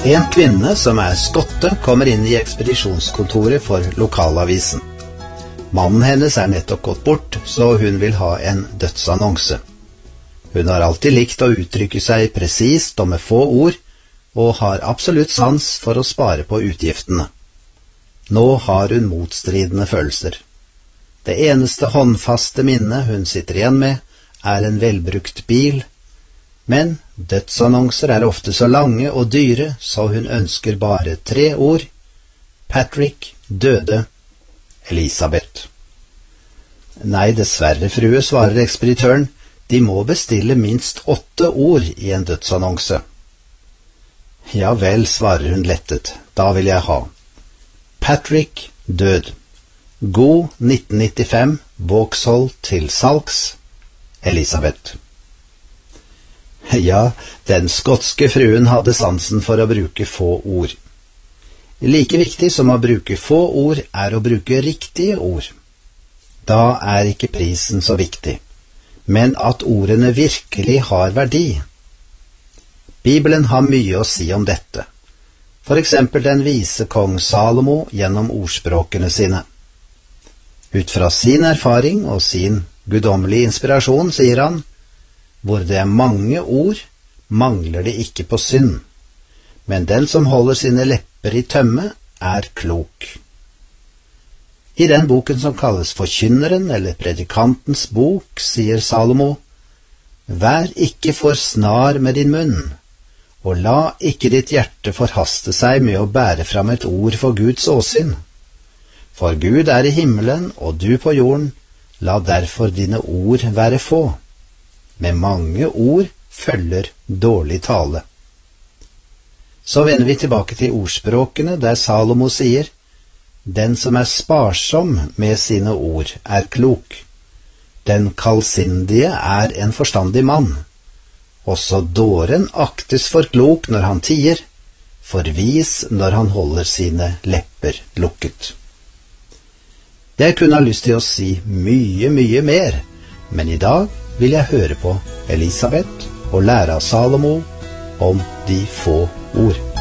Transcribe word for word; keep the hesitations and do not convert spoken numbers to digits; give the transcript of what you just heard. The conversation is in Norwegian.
En kvinne som er skotte kommer inn i ekspedisjonskontoret for lokalavisen. Mannen hennes er nettopp gått bort, så hun vil ha en dødsannonse. Hun har alltid likt å uttrykke seg presist og med få ord, og har absolutt sans for å spare på utgiftene. Nå har hun motstridende følelser. Det eneste håndfaste minnet hun sitter igjen med, er en velbrukt bil, men dødsannonser er ofte så lange og dyre, så hun ønsker bare tre ord. Patrick døde. Elisabeth. Nei, dessverre, frue, svarer ekspeditøren. De må bestille minst åtte ord i en dødsannonse. Ja vel, svarer hun lettet. Da vil jeg ha. Patrick død. God nitten nittifem, Vauxhall til salgs. Elisabeth. Ja, den skotske fruen hadde sansen for å bruke få ord. Like viktig som å bruke få ord er å bruke riktige ord. Da er ikke prisen så viktig, men at ordene virkelig har verdi. Bibelen har mye å si om dette. For eksempel den vise kong Salomo gjennom ordspråkene sine. Ut fra sin erfaring og sin guddommelige inspirasjon sier han: hvor det er mange ord, mangler det ikke på synd, men den som holder sine lepper i tømme, er klok. I den boken som kalles Forkynneren eller Predikantens bok, sier Salomo: vær ikke for snar med din munn, og la ikke ditt hjerte forhaste seg med å bære fram et ord for Guds åsyn. For Gud er i himmelen, og du på jorden, la derfor dine ord være få. Med mange ord følger dårlig tale. Så vender vi tilbake til ordspråkene, der Salomo sier: den som er sparsom med sine ord, er klok. Den kallsindige er en forstandig mann. Også dåren aktes for klok når han tier, for vis når han holder sine lepper lukket. Jeg kunne ha lyst til å si mye, mye mer, men i dag vil jeg høre på Elisabeth og lære av Salomo om de få ord.